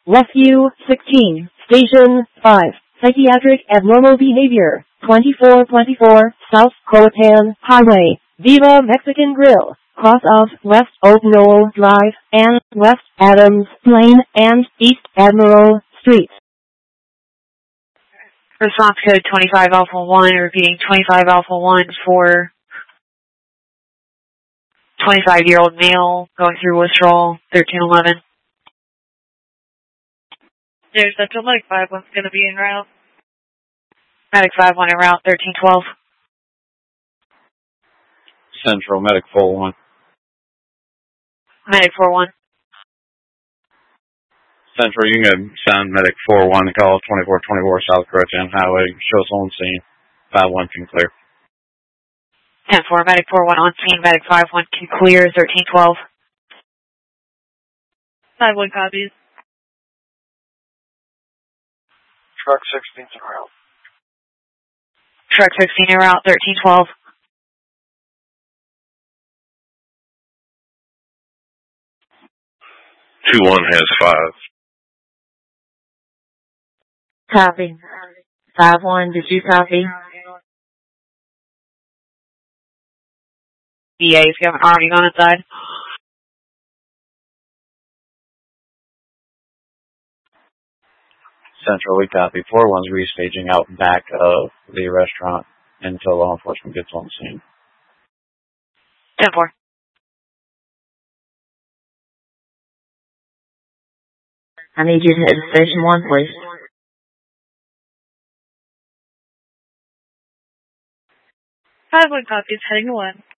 Rescue 16, Station 5, Psychiatric Abnormal Behavior, 2424 South Croatan Highway, Viva Mexican Grill, cross of West Oak Knoll Drive, and West Adams Lane, and East Admiral Street. Response code 25 Alpha 1, repeating 25 Alpha 1 for 25-year-old male going through withdrawal, 1311. There's Central Medic 5-1's going to be en route. Medic 5-1 en route, 1312. Central Medic 4-1. Medic 4-1. Central, you can send Medic 4-1 to call 2424 South Croatan Highway. Show us on scene. 5-1 can clear. 10-4, Medic 4-1 on scene. Medic 5-1 can clear, 1312. 5-1 copies. Truck 16's en route. Truck 16 en route, 1312. Two one has 5. Copy. 5-1, did you copy? VA's got an army on its side. Central, we copy. 4-1's restaging out back of the restaurant until law enforcement gets on the scene. 10-4. I need you to head to Station 1, please. Five-one copies, heading to 1.